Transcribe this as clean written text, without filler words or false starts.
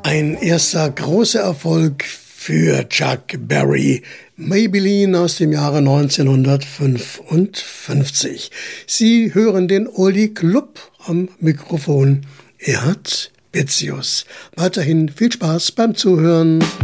Ein erster großer Erfolg für Chuck Berry, Maybelline aus dem Jahre 1955. Sie hören den Oldie Club am Mikrofon. Er hat Bezius. Weiterhin viel Spaß beim Zuhören.